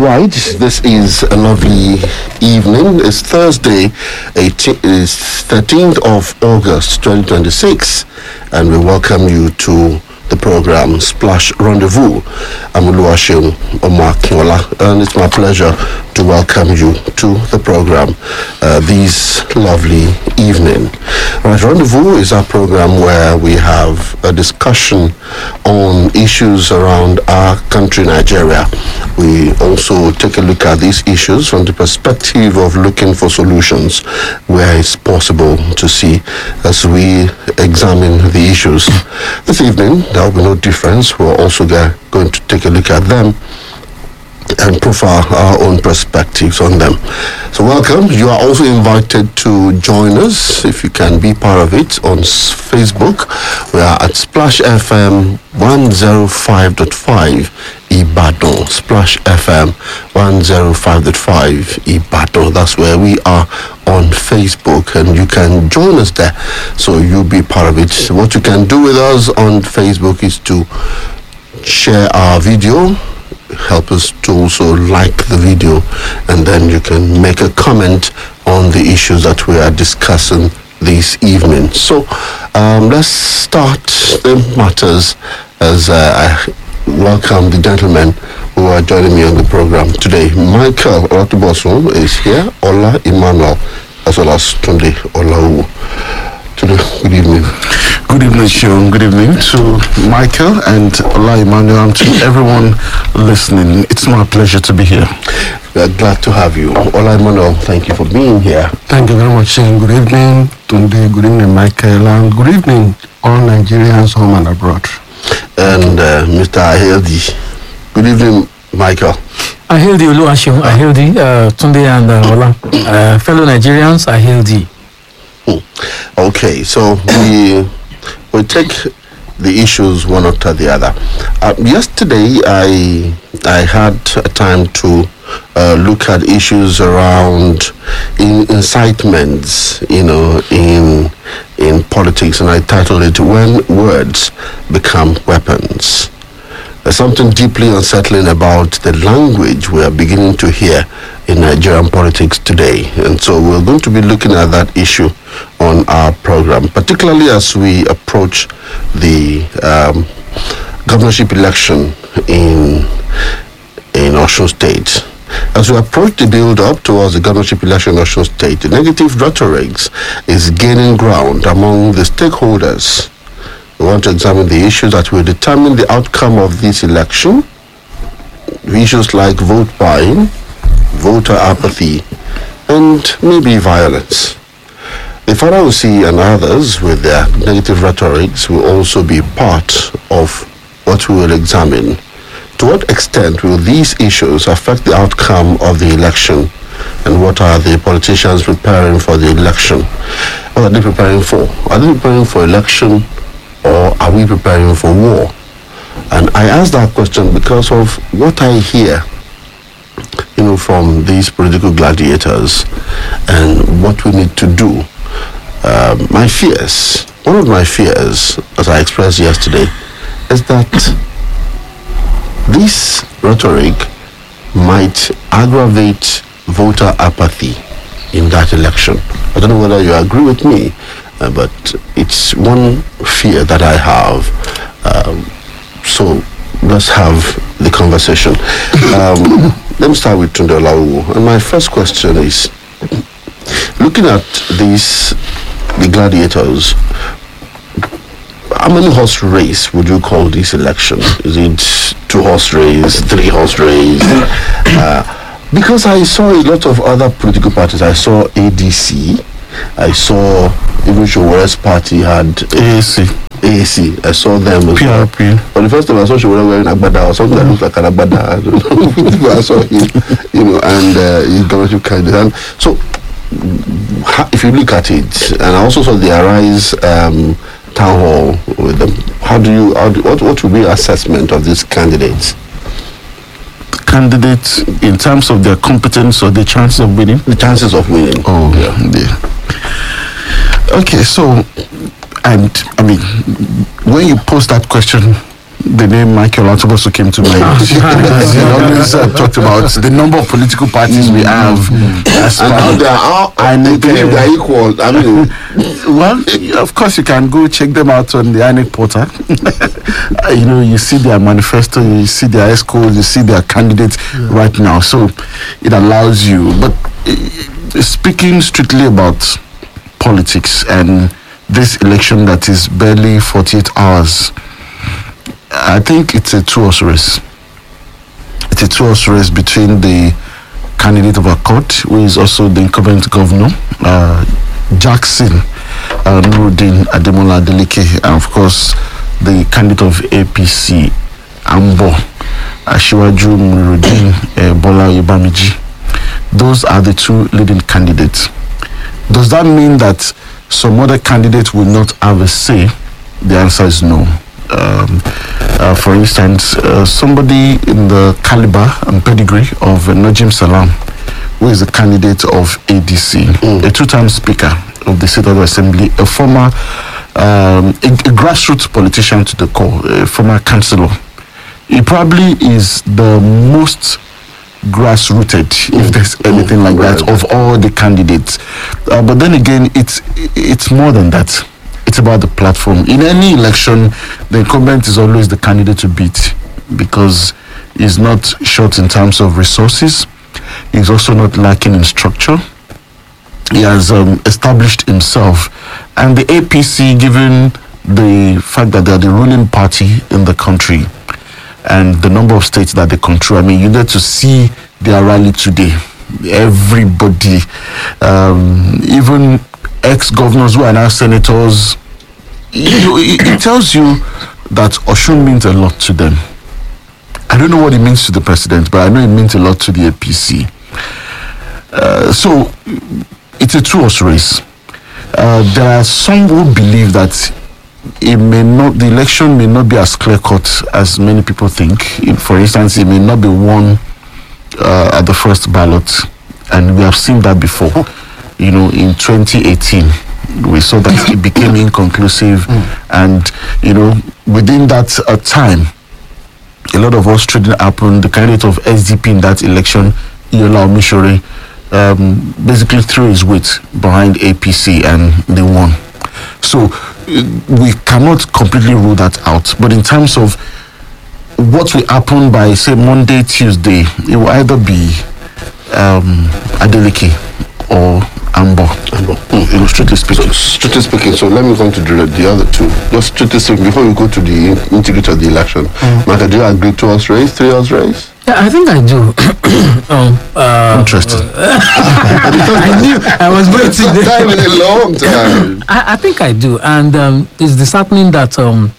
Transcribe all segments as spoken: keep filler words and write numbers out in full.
right, this is a lovely evening. It's Thursday, it's thirteenth of August twenty twenty-six, and we welcome you to the program Splash Rendezvous. I'm Oluwaseun Omakinola, and it's my pleasure to welcome you to the program uh, this lovely evening. Right, Rendezvous is our program where we have a discussion on issues around our country, Nigeria. We also take a look at these issues from the perspective of looking for solutions where it's possible to see as we examine the issues. This evening, there will be no difference. We're also going to take a look at them and profile our own perspectives on them. So welcome. You are also invited to join us, if you can be part of it, on Facebook. We are at Splash F M one oh five point five Ibadan. Splash F M one oh five point five Ibadan. That's where we are on Facebook, and you can join us there, so you'll be part of it. What you can do with us on Facebook is to share our video, help us to also like the video, and then you can make a comment on the issues that we are discussing this evening. So um, let's start the matters as uh, I welcome the gentlemen who are joining me on the program today. Michael Olatubosun is here, Ola Emmanuel, as well as Tunde Olawu. Good evening. Good evening, Sean. Good evening to Michael and Ola Emmanuel, and to everyone listening. It's my pleasure to be here. We are glad to have you. Ola Emmanuel, thank you for being here. Thank you very much, Sean. Good evening, Tunde. Good evening, Michael. And good evening, all Nigerians home and abroad. And uh, Mister Ahildi. Good evening, Michael. Ahildi Oluwaseun, Ahildi, uh, Tunde and uh, Ola. Uh, fellow Nigerians, Ahildi. Okay, so we we take the issues one after the other. Uh, yesterday, I I had a time to uh, look at issues around in, incitements, you know, in in politics, and I titled it "When Words Become Weapons." There's something deeply unsettling about the language we are beginning to hear in Nigerian politics today. And so we're going to be looking at that issue on our program, particularly as we approach the um, governorship election in, in Osun State. As we approach the build-up towards the governorship election in Osun State, the negative rhetoric is gaining ground among the stakeholders. We want to examine the issues that will determine the outcome of this election. Issues like vote buying, voter apathy, and maybe violence. The Father O C and others with their negative rhetorics will also be part of what we will examine. To what extent will these issues affect the outcome of the election, and what are the politicians preparing for the election? What are they preparing for? Are they preparing for election, or are we preparing for war? And I ask that question because of what I hear, you know, from these political gladiators and what we need to do. Uh, my fears, one of my fears, as I expressed yesterday, is that this rhetoric might aggravate voter apathy in that election. I don't know whether you agree with me, uh, but it's one fear that I have. Um, so let's have the conversation. Um, let me start with Tunde Olawu. And my first question is, looking at these, the gladiators, how many horse race would you call this election? Is it two horse race, three horse race? Uh, because I saw a lot of other political parties. I saw A D C. I saw even Showore's party had A A C. A A C. I saw them as P R P. well. For the first time, I saw Showore wearing agbada or something that looked like an agbada. I don't know. I saw him, you know, and uh, his governorship candidate. And so, if you look at it, and I also saw the Arise um, town hall with them. How do you? How do, what what will be your assessment of these candidates? Candidates in terms of their competence or the chances of winning? The chances of winning. Oh, yeah. yeah. Okay, so, and I mean, when you pose that question, the name Michael Latube also came to mind because he always uh, talked about the number of political parties we have. As And how they are all, I believe they are equal. I mean, well, of course, you can go check them out on the I N E C portal. You know, you see their manifesto, you see their escorts, you see their candidates right now. So it allows you. But uh, speaking strictly about politics and this election that is barely forty-eight hours, I think it's a two-horse race. It's a two-horse race between the candidate of Accord, who is also the incumbent governor, uh, Jackson uh, Nuruddin Ademola Adeleke, and of course the candidate of A P C, Ambo Asiwaju Nuruddin uh, Bola Oyebamiji. Those are the two leading candidates. Does that mean that some other candidates will not have a say? The answer is no. Um, uh, for instance, uh, somebody in the caliber and pedigree of uh, Najim Salam, who is a candidate of A D C, mm. a two-time speaker of the State House Assembly, a former um, a, a grassroots politician to the core, a former councillor. He probably is the most grassrooted, mm. if there's anything mm. like right. that, of all the candidates. Uh, but then again, it's it's more than that. It's about the platform. In any election, the incumbent is always the candidate to beat because he's not short in terms of resources. He's also not lacking in structure. He has um, established himself. And the A P C, given the fact that they're the ruling party in the country and the number of states that they control, I mean, you need to see their rally today. Everybody, um, even ex-governors who are now senators, it, it tells you that Osun means a lot to them. I don't know what it means to the president, but I know it means a lot to the A P C. Uh, so it's a two-horse race. Uh, there are some who believe that it may not, the election may not be as clear-cut as many people think. It, for instance, it may not be won uh, at the first ballot, and we have seen that before. You know, in twenty eighteen, we saw that it became inconclusive, mm. and you know, within that uh, time, a lot of us trading happened. The candidate of S D P in that election, Iola Omishore, um, basically threw his weight behind A P C, and they won. So uh, we cannot completely rule that out. But in terms of what will happen by, say, Monday, Tuesday, it will either be um, Adeleke or Ambo. Ambo. Mm. You know, strictly speaking. So, strictly speaking, so let me come to the, the other two. Just strictly speaking, before we go to the integrity of the election, mm. Michael, do you agree two hours race, three hours race? Yeah, I think I do. um, uh, Interesting. Uh, I knew I was waiting. It's time in a long time. I, I think I do, and um, it's disheartening that um,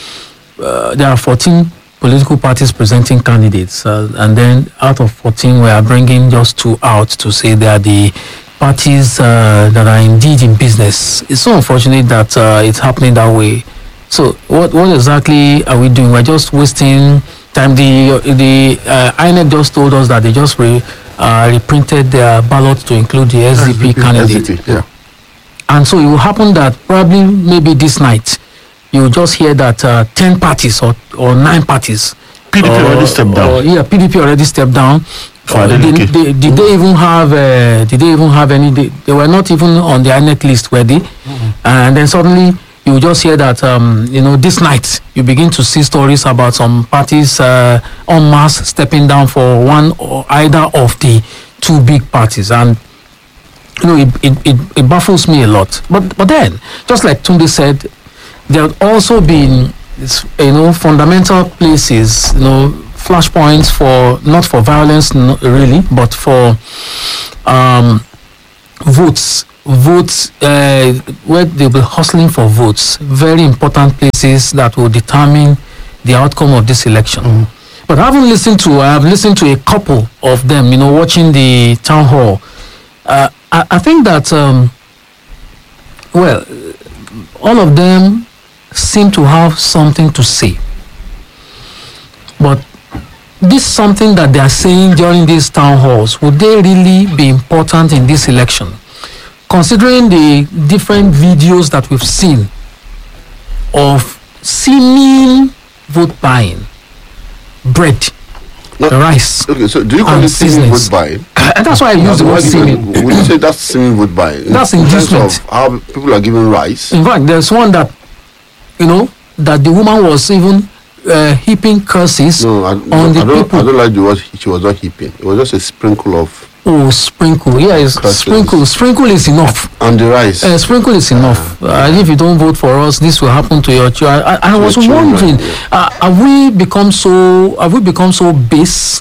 uh, there are fourteen political parties presenting candidates, uh, and then out of fourteen, we are bringing just two out to say they are the parties uh, that are indeed in business. It's so unfortunate that uh, it's happening that way. So, what what exactly are we doing? We're just wasting time. The the uh, I N E C just told us that they just re, uh, reprinted their ballot to include the S D P candidate. S D P, yeah. And so it will happen that probably maybe this night you will just hear that uh, ten parties or, or nine parties. P D P or, already stepped down. Or, yeah, P D P already stepped down. Uh, they, they, did mm-hmm. they even have? Uh, did they even have any? They, they were not even on the I N E C list, were they? Mm-hmm. And then suddenly you will just hear that um, you know, this night you begin to see stories about some parties uh, en masse stepping down for one or either of the two big parties, and you know, it it, it, it baffles me a lot. But but then, just like Tunde said, there have also been, you know, fundamental places, you know, flashpoints for, not for violence, not really, but for um, votes. Votes uh, where they'll be hustling for votes. Very important places that will determine the outcome of this election. Mm. But I haven't listened to, I have listened to a couple of them, you know, watching the town hall. Uh, I, I think that, um, well, all of them seem to have something to say. But this something that they are saying during these town halls, would they really be important in this election? Considering the different videos that we've seen of seeming vote buying bread, No, rice. Okay, so do you call and it seeming seasonings. vote buying? And that's why I use the Why word do you- seeming. Would you say that's seeming vote buying? That's in terms inducement. of how people are given rice. In fact, there's one that, you know, that the woman was even uh, heaping curses No, I, on no, the I don't. people. I don't like the word. She was not heaping. It was just a sprinkle of Oh, sprinkle. Yeah, it's Curses. sprinkle. Sprinkle is enough. on the rice. Uh, sprinkle is enough. Uh, if you don't vote for us, this will happen to your child. I, I was children, wondering, yeah. uh, have we become so? Have we become so base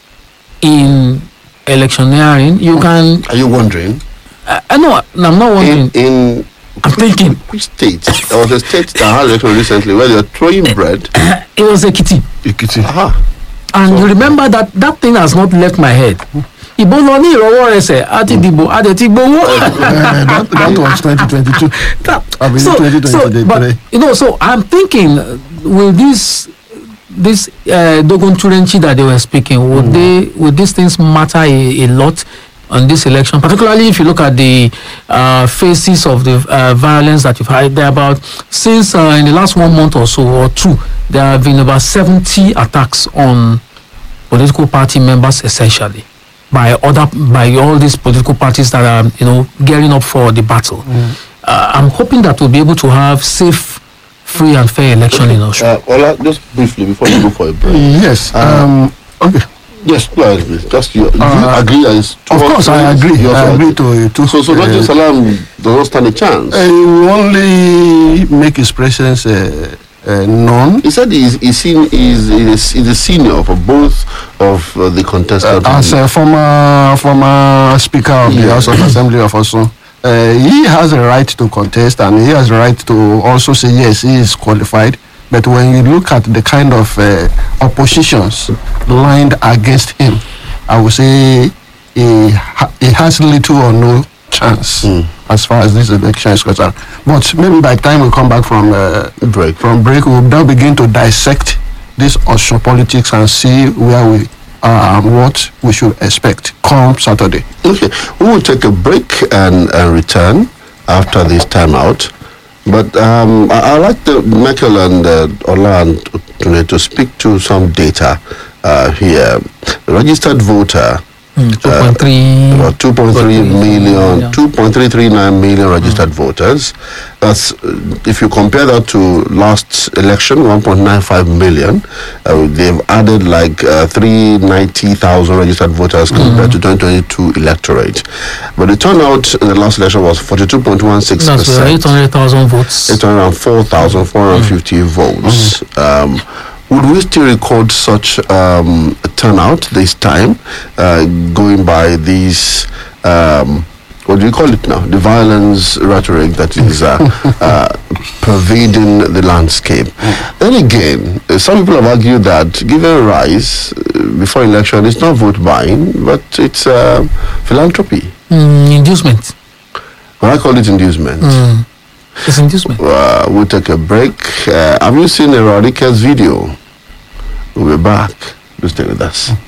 in electioneering? You can. Are you wondering? I, I know. I'm not wondering. In in I'm thinking. which state? There was a state that had election recently where they were throwing bread. It was Ekiti, Ekiti. Aha. and So- you remember that that thing has not left my head. Ìbò lọ ní ìrọwọ́ ẹsẹ̀ àti ìdìbò àti ti gbowó. Uh, that, that was twenty twenty-two. That- I mean, so, twenty so, twenty-three. but you know, so I'm thinking, uh, will this this uh, Dogon Turenchi that they were speaking, would they would these things matter a, a lot on this election? Particularly if you look at the uh, faces of the uh, violence that you've had there about since uh, in the last one month or so or two, there have been about seventy attacks on political party members, essentially by other by all these political parties that are you know gearing up for the battle. Uh, I'm hoping that we'll be able to have safe, free and fair election in Osho. Uh, Ola, just briefly before you go for a break. Yes. Um, okay. Yes, go ahead, please. Just you, do you Uh, agree that it's Of course, I agree. You also I agree to to. So, so uh, Raji Salam does not stand a chance. uh, he will only make his presence uh, uh, known He said he's he's, seen, he's, he's, he's a senior for both of uh, the contestants. as a former former speaker of the Yeah. House of Assembly of Osun. Uh, he has a right to contest, and he has a right to also say yes, he is qualified. But when you look at the kind of uh, oppositions lined against him, I would say he, ha- he has little or no chance as far as this election is concerned. But maybe by the time we come back from uh, break. from break, we'll now begin to dissect this Osho politics and see where we are and what we should expect come Saturday. Okay, we will take a break and, and return after this timeout. But um, I, I like the Michael and uh, Ola and Tune to speak to some data uh, here. The registered voter, two point three about two point three million, Yeah. two point three three nine million registered voters. That's uh, if you compare that to last election, one point nine five million. Uh, they've added like uh, three hundred ninety thousand registered voters compared to twenty twenty-two electorate. But the turnout in the last election was forty-two point one six That's uh, percent. eight hundred thousand votes. eight hundred four thousand four hundred fifty votes. Um, would we still record such um, a turnout this time, uh, going by these, um, what do you call it now? The violence rhetoric that is uh, uh, pervading the landscape. Then again, uh, some people have argued that given rise uh, before election, it's not vote buying, but it's uh, philanthropy. Mm, inducement. Well, I call it inducement. Mm. It's inducement. Uh, we'll take a break. Uh, have you seen Eradika's video? We'll be back. Do stay with us.